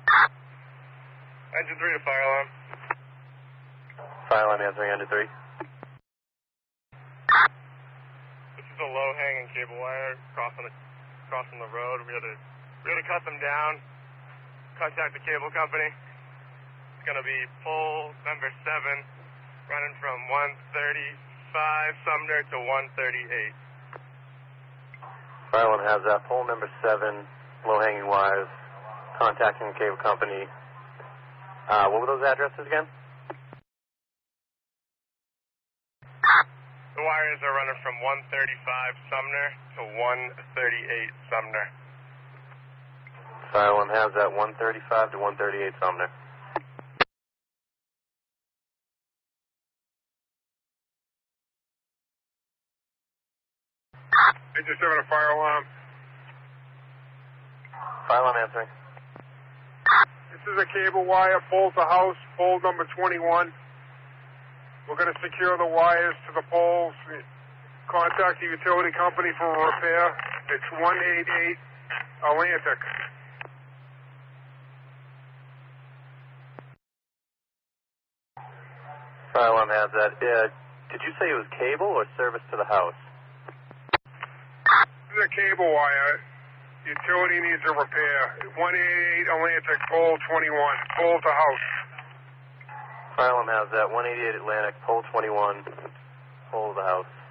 Engine 3 to fire alarm. Fire alarm answering engine 3. This is a low-hanging cable wire crossing the road. We had to cut them down. Contact the cable company. It's going to be pole number 7, running from 135 Sumner to 138. Fire alarm has that. Pole number 7, low-hanging wires, contacting the cable company. What were those addresses again? The wires are running from 135 Sumner to 138 Sumner. Fire alarm has that. 135 to 138 Sumner. Engine 7 to fire alarm. Fire alarm answering. This is a cable wire, pole to house, pole number 21. We're going to secure the wires to the poles. Contact the utility company for a repair. It's 188 Atlantic. Fire alarm has that. Did you say it was cable or service to the house? This is a cable wire. Utility needs a repair. 188 Atlantic, pole 21, pole to house. Fire alarm has that. 188 Atlantic, pole 21, pole to the house.